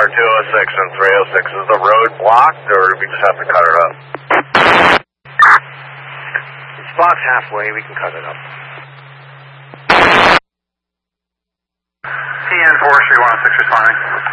206 and 306. Is the road blocked, or do we just have to cut it up? It's blocked halfway. We can cut it up. TN 43106 responding.